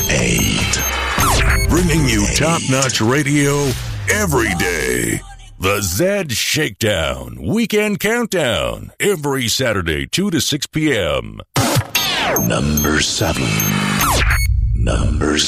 8. Bringing you top-notch radio every day. The Zed Shakedown Weekend Countdown. Every Saturday, 2 to 6 p.m. Number 7.